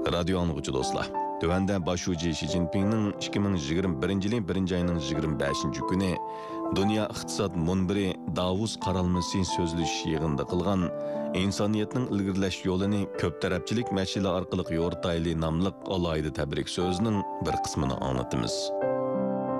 Radio anlıqçı dostlar. Tövəndə başucu Xi Jinping'nin 2021 yılın 1 ayının 25 günü Dünya İqtisad Munbiri Davos qaralması sözlüş yığında qılğan insoniyatning ilgirlash yo'lini ko'p tarafchilik mashina orqali yo'rtayli nomli alayda tabrik so'zining bir qismini anglatamiz.